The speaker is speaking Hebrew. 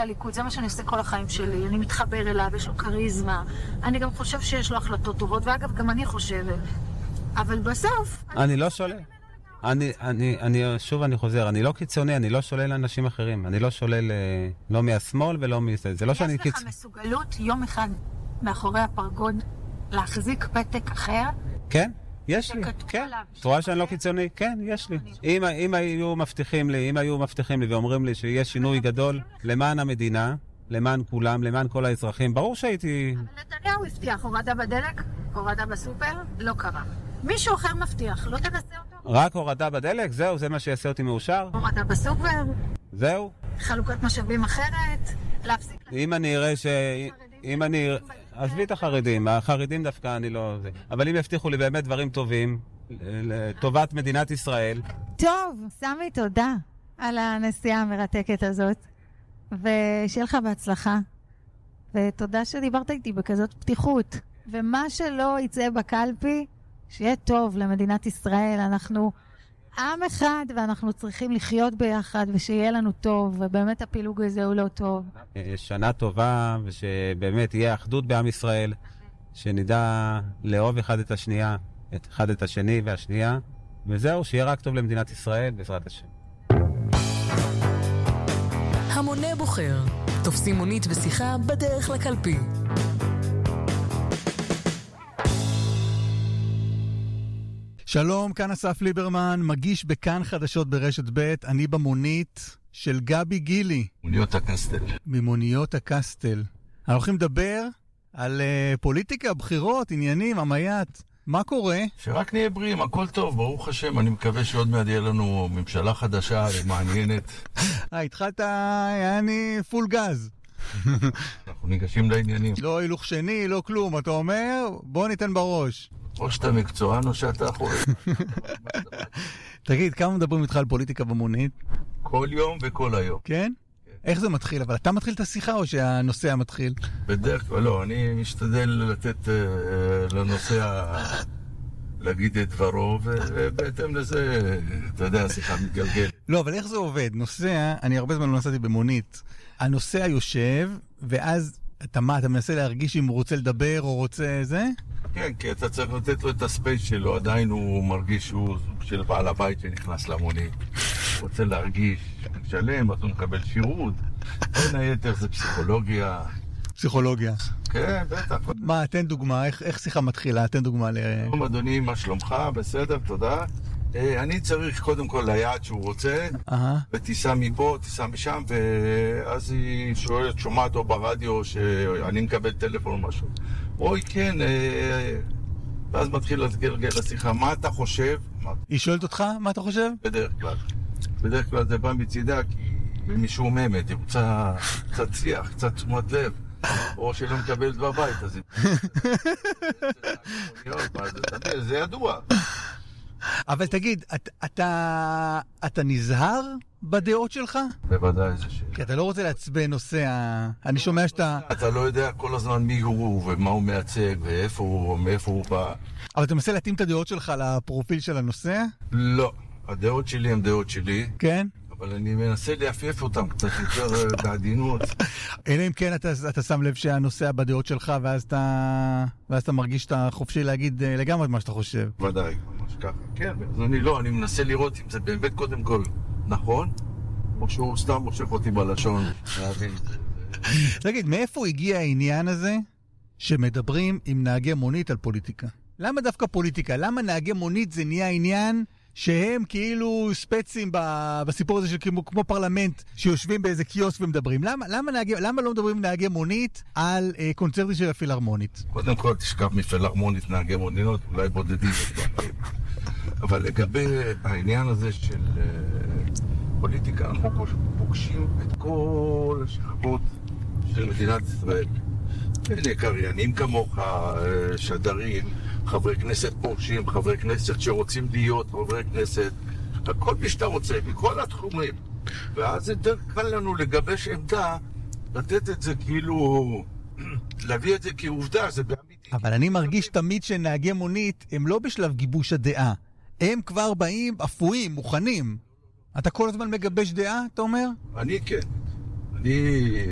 לליכוד, זה מה שאני עושה כל החיים שלי. אני מתחבר אליו, יש לו קריזמה. אני גם חושב שיש לו החלטות טובות, ואגב, גם אני חושבת. אבל בסוף... אני לא שולל. שוב אני חוזר, אני לא קיצוני, אני לא שולל לאנשים אחרים. אני לא שולל לא מהשמאל ולא מזה. זה לא שאני יש לך מסוגלות יום אחד מאחורי הפרגוד להחזיק פתק אחר? כן. יש לי, כן. את רואה שאני לא קיצוני? כן, יש לי. אם היו מבטיחים לי ואומרים לי שיש שינוי גדול למען המדינה, למען כולם, למען כל האזרחים, ברור שהייתי... אבל נתניהו הבטיח, הורדה בדלק, הורדה בסופר, לא קרה. מישהו אחר מבטיח, לא תנסה אותו? רק הורדה בדלק? זהו, זה מה שיעשה אותי מאושר? הורדה בסופר? זהו. חלוקת משאבים אחרת? להפסיק... אם אני אראה ש... אם אני... עזבי את החרדים, החרדים דווקא אני לא... אבל אם יבטיחו לי באמת דברים טובים, לטובת מדינת ישראל... טוב, סמי, תודה על הנסיעה המרתקת הזאת, ושיהיה לך בהצלחה, ותודה שדיברת איתי בכזאת פתיחות, ומה שלא יצא בקלפי, שיהיה טוב למדינת ישראל, אנחנו עם אחד ואנחנו צריכים לחיות ביחד ושיהיה לנו טוב, ובאמת הפילוג הזה הוא לא טוב. שנה טובה ושבאמת יהיה אחדות בעם ישראל, שנדע לאהוב אחד את השנייה, אחד את השני והשנייה, וזהו, שיהיה רק טוב למדינת ישראל בעזרת השם. המונה בוחר, תופסים מונית ושיחה בדרך לקלפי. שלום, כאן אסף ליברמן, מגיש בכאן חדשות ברשת ב', אני במונית של גבי גילי. מוניות הקסטל. ממוניות הקסטל. אנחנו הולכים לדבר על פוליטיקה, בחירות, עניינים, עמייאת. מה קורה? שרק נהיה בריאים, הכל טוב, ברוך השם. אני מקווה שעוד מעט יהיה לנו ממשלה חדשה ומעניינת. התחלת, יעני, פול גז. אנחנו ניגשים לעניינים. לא הילוך שני, לא כלום. אתה אומר, בוא ניתן בראש. או שאתה מקצוען או שאתה אחורי. תגיד, כמה מדברים איתך על פוליטיקה במונית? כל יום וכל היום. כן? איך זה מתחיל? אבל אתה מתחיל את השיחה או שהנושא מתחיל? בדרך כלל לא, אני משתדל לתת לנושא להגיד את דברו, ובהתאם לזה, אתה יודע, השיחה מתגלגל. לא, אבל איך זה עובד? נוסע, אני הרבה זמן לא נסעתי במונית. הנוסע יושב, ואז אתה מנסה להרגיש אם הוא רוצה לדבר או רוצה זה? כן, כי אתה צריך לתת לו את הספייס שלו, עדיין הוא מרגיש שהוא סוג של בעל הבית שנכנס למונית. הוא רוצה להרגיש משלם, אז הוא מקבל שירות. בין היתר זה פסיכולוגיה. פסיכולוגיה. כן, בטח. מה, תן דוגמה, איך שיחה מתחילה? תן דוגמה שלום אדוני, מה שלומך? בסדר, תודה. אני צריך קודם כל ליעד שהוא רוצה, וטיסה מפה, טיסה משם, ואז היא שומעת או ברדיו שאני מקבל טלפון או משהו. אוי, כן, ואז מתחיל לגלגל לשיחה, מה אתה חושב? היא שואלת אותך, מה אתה חושב? בדרך כלל זה בא מצידה, כי היא משועממת, היא רוצה קצת שיח, קצת תשומת לב, או שלא מקבלת בבית, אז זה ידוע. אבל תגיד, אתה נזהר בדעות שלך? בוודאי, זה שאלה. כי אתה לא רוצה להצבן נושא, אני שומע שאתה... אתה לא יודע כל הזמן מי הוא ומה הוא מייצג ומאיפה הוא בא. אבל אתה מנסה להתאים את הדעות שלך לפרופיל של הנושא? לא, הדעות שלי הן דעות שלי. כן? אבל אני מנסה להפייף אותם קצת יותר בעדינות. אלא אם כן אתה שם לב שהנושא בדעות שלך, ואז אתה מרגיש שאתה חופשי להגיד לגמרי מה שאתה חושב. ודאי, ממש ככה. כן, אז אני מנסה לראות אם זה באמת קודם כל נכון, או שהוא סתם מושך אותי בלשון. תגיד, מאיפה הגיע העניין הזה שמדברים עם נהגי מונית על פוליטיקה? למה דווקא פוליטיקה? למה נהגי מונית זה נהיה עניין שהם כאילו ספצים בסיפור הזה של כמו פרלמנט שיושבים באיזה קיוסק ומדברים? למה לא מדברים עם נהגי מונית על קונצרטים של הפילהרמונית? קודם כל תשכב מפילהרמונית נהגי מוניות, אולי בודדים. אבל לגבי העניין הזה של פוליטיקה, אנחנו פוגשים את כל השכבות של מדינת ישראל. הנה קריינים כמוך, שדרים, חברי כנסת פורשים, חברי כנסת שרוצים להיות חברי כנסת, הכל מי שאתה רוצה, מכל התחומים. ואז יותר קל לנו לגבש עמדה, לתת את זה כאילו, להביא את זה כעובדה, זה באמיתי. אבל אני מרגיש תמיד שנהגי מונית הם לא בשלב גיבוש הדעה. הם כבר באים אפויים, מוכנים. אתה כל הזמן מגבש דעה, אתה אומר? אני כן. אני